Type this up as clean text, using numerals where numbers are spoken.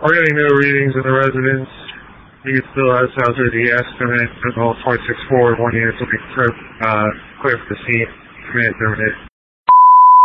We're getting no readings in the residence. You can still sound through the estimate. Call 464 1 unit will be clear for the scene. Command terminated.